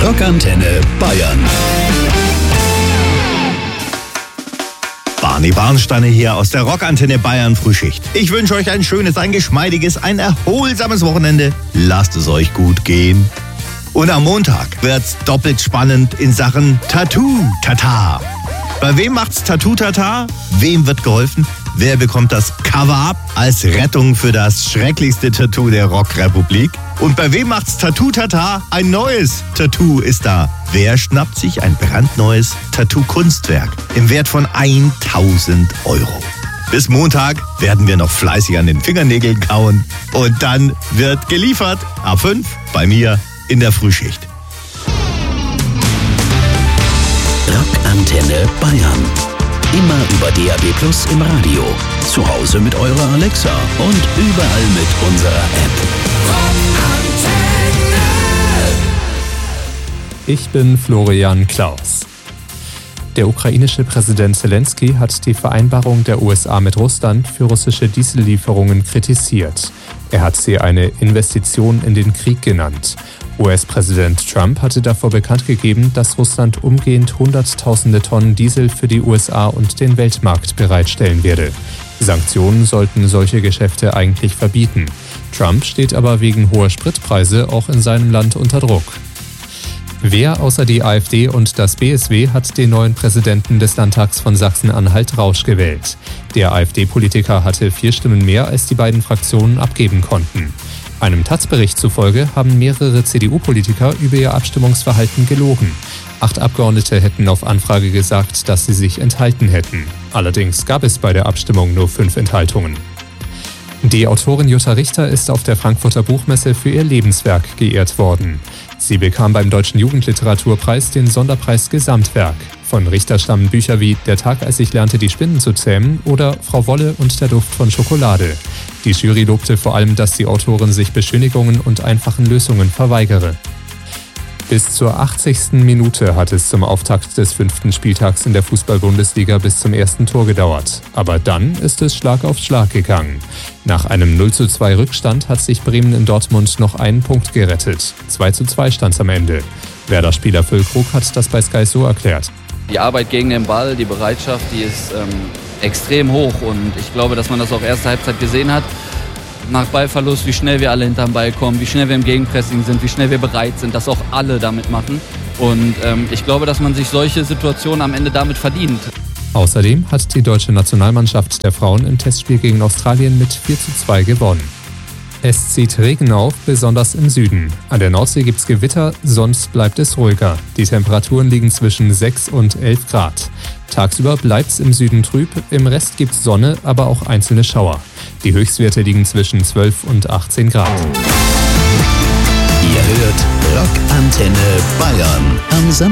Rockantenne Bayern. Barney Barnsteiner hier aus der Rockantenne Bayern Frühschicht. Ich wünsche euch ein schönes, ein geschmeidiges, ein erholsames Wochenende. Lasst es euch gut gehen. Und am Montag wird's doppelt spannend in Sachen Tattoo-Tata. Bei wem macht's Tattoo-Tata? Wem wird geholfen? Wer bekommt das Cover-Up als Rettung für das schrecklichste Tattoo der Rockrepublik? Und bei wem macht's Tattoo-Tata? Ein neues Tattoo ist da. Wer schnappt sich ein brandneues Tattoo-Kunstwerk im Wert von 1.000 €? Bis Montag werden wir noch fleißig an den Fingernägeln kauen. Und dann wird geliefert. Ab 5 bei mir in der Frühschicht. Rockantenne Bayern. Immer über DAB+ im Radio. Zu Hause mit eurer Alexa und überall mit unserer App. Ich bin Florian Klaus. Der ukrainische Präsident Zelensky hat die Vereinbarung der USA mit Russland für russische Diesellieferungen kritisiert. Er hat sie eine Investition in den Krieg genannt. US-Präsident Trump hatte davor bekannt gegeben, dass Russland umgehend Hunderttausende Tonnen Diesel für die USA und den Weltmarkt bereitstellen werde. Sanktionen sollten solche Geschäfte eigentlich verbieten. Trump steht aber wegen hoher Spritpreise auch in seinem Land unter Druck. Wer außer die AfD und das BSW hat den neuen Präsidenten des Landtags von Sachsen-Anhalt Rausch gewählt? Der AfD-Politiker hatte 4 Stimmen mehr, als die beiden Fraktionen abgeben konnten. Einem Taz-Bericht zufolge haben mehrere CDU-Politiker über ihr Abstimmungsverhalten gelogen. 8 Abgeordnete hätten auf Anfrage gesagt, dass sie sich enthalten hätten. Allerdings gab es bei der Abstimmung nur 5 Enthaltungen. Die Autorin Jutta Richter ist auf der Frankfurter Buchmesse für ihr Lebenswerk geehrt worden. Sie bekam beim Deutschen Jugendliteraturpreis den Sonderpreis Gesamtwerk. Von Richter stammen Bücher wie Der Tag, als ich lernte, die Spinnen zu zähmen oder Frau Wolle und der Duft von Schokolade. Die Jury lobte vor allem, dass die Autorin sich Beschönigungen und einfachen Lösungen verweigere. Bis zur 80. Minute hat es zum Auftakt des 5. Spieltags in der Fußball-Bundesliga bis zum ersten Tor gedauert. Aber dann ist es Schlag auf Schlag gegangen. Nach einem 0:2 Rückstand hat sich Bremen in Dortmund noch einen Punkt gerettet. 2:2 stand es am Ende. Werder-Spieler Füllkrug hat das bei Sky so erklärt. Die Arbeit gegen den Ball, die Bereitschaft, die ist extrem hoch. Und ich glaube, dass man das auch erste Halbzeit gesehen hat. Nach Ballverlust, wie schnell wir alle hinterm Ball kommen, wie schnell wir im Gegenpressing sind, wie schnell wir bereit sind, dass auch alle damit machen. Und ich glaube, dass man sich solche Situationen am Ende damit verdient. Außerdem hat die deutsche Nationalmannschaft der Frauen im Testspiel gegen Australien mit 4:2 gewonnen. Es zieht Regen auf, besonders im Süden. An der Nordsee gibt's Gewitter, sonst bleibt es ruhiger. Die Temperaturen liegen zwischen 6 und 11 Grad. Tagsüber bleibt's im Süden trüb, im Rest gibt's Sonne, aber auch einzelne Schauer. Die Höchstwerte liegen zwischen 12 und 18 Grad. Ihr hört Rockantenne Bayern am Samstag.